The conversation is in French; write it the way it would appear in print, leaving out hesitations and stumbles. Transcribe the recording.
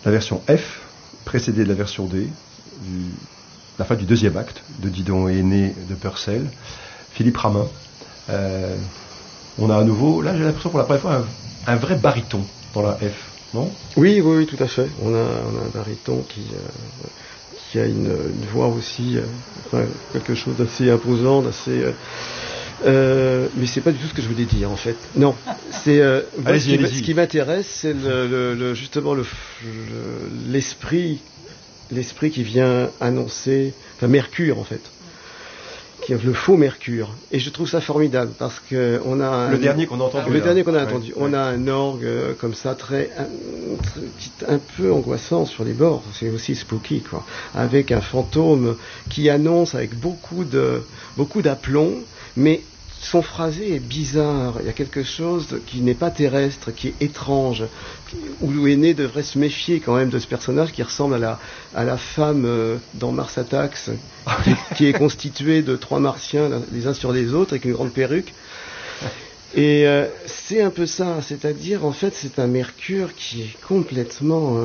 la version F, précédée de la version D, la fin du deuxième acte de Didon et Aîné de Purcell, Philippe Ramin. On a à nouveau, là j'ai l'impression pour la première fois, un vrai baryton dans la F, non ? Oui, tout à fait. On a un baryton qui a une voix aussi, quelque chose d'assez imposant, d'assez... mais c'est pas du tout ce que je voulais dire en fait. Non, c'est ce qui m'intéresse, c'est justement l'esprit qui vient annoncer, Mercure en fait, qui est le faux Mercure. Et je trouve ça formidable parce que on a le dernier qu'on a entendu. On a un orgue comme ça un peu angoissant sur les bords. C'est aussi spooky quoi, avec un fantôme qui annonce avec beaucoup d'aplomb, mais son phrasé est bizarre. Il y a quelque chose qui n'est pas terrestre, qui est étrange, où Aîné devrait se méfier quand même de ce personnage qui ressemble à la femme dans Mars Attacks, qui est constituée de 3 martiens les uns sur les autres avec une grande perruque. Et c'est un peu ça, c'est-à-dire en fait c'est un Mercure qui est complètement